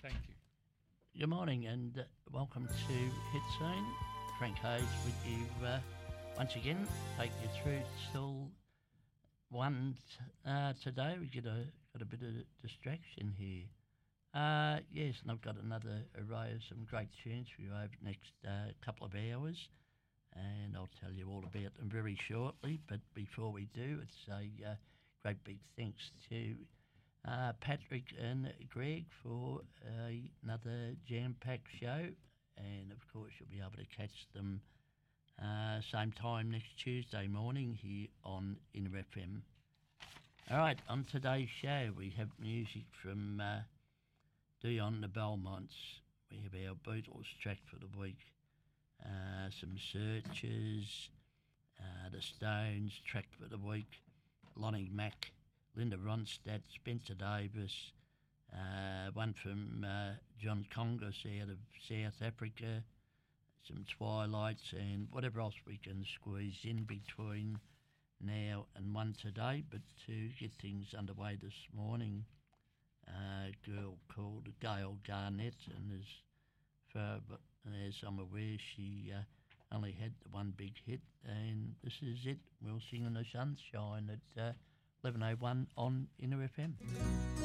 Thank you. Good morning and welcome to Hit Zone. Frank Hayes with you once again. Take you through till one today. We got a bit of distraction here. Yes, and I've got another array of some great tunes for you over the next couple of hours, and I'll tell you all about them very shortly. But before we do, it's a great big thanks to Patrick and Greg for another jam-packed show, and of course you'll be able to catch them same time next Tuesday morning here on Inner FM. All right, on today's show we have music from Dion the Belmonts. We have our Beatles track for the week, some Searchers, the Stones track for the week, Lonnie Mack, Linda Ronstadt, Spencer Davis, one from John Congus out of South Africa, some Twilights, and whatever else we can squeeze in between now and one today. But to get things underway this morning, a girl called Gail Garnett, and as far as I'm aware, she only had the one big hit, and this is it. We'll sing in the sunshine at 11:01 on Inner FM.